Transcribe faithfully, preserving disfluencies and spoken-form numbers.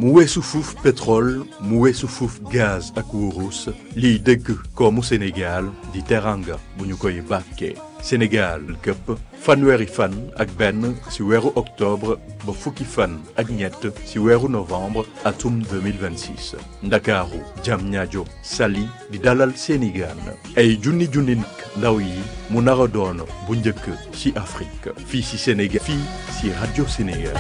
mu weesu fuuf pétrole mu weesu fuuf gaz ak wurus liy dëgg koomu Sénégal di teranga bu ñu koy bàkkee Sénégal képp fanweeri fan ak benn ci weeru octobre ba fukki fan ak ñett ci weeru novembre atum deux mille vingt-six ndakaaru Diamniadio Saly di dalal seeni gaan ay junni junni nit ndaw yi mu nar a doon bu njëkk ci Afrique fii ci Sénégal fii ci Radio Sénégal